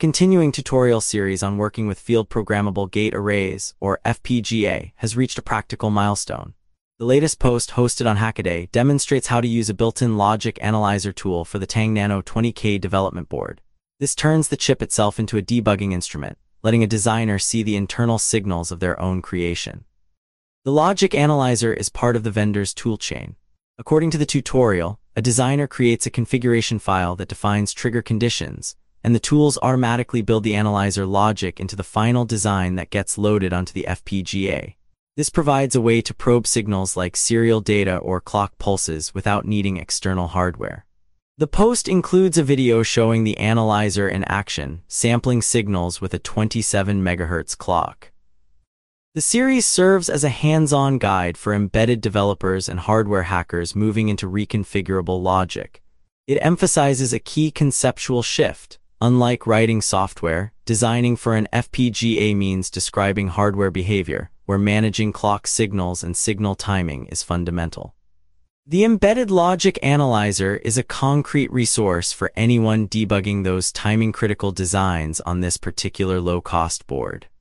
continuing tutorial series on working with Field Programmable Gate Arrays, or FPGA, has reached a practical milestone. The latest post hosted on Hackaday demonstrates how to use a built-in logic analyzer tool for the Tang Nano 20K development board. This turns the chip itself into a debugging instrument, letting a designer see the internal signals of their own creation. The logic analyzer is part of the vendor's toolchain. According to the tutorial, a designer creates a configuration file that defines trigger conditions, and the tools automatically build the analyzer logic into the final design that gets loaded onto the FPGA. This provides a way to probe signals like serial data or clock pulses without needing external hardware. The post includes a video showing the analyzer in action, sampling signals with a 27 MHz clock. The series serves as a hands-on guide for embedded developers and hardware hackers moving into reconfigurable logic. It emphasizes a key conceptual shift. Unlike writing software, designing for an FPGA means describing hardware behavior, where managing clock signals and signal timing is fundamental. The Embedded Logic Analyzer is a concrete resource for anyone debugging those timing-critical designs on this particular low-cost board.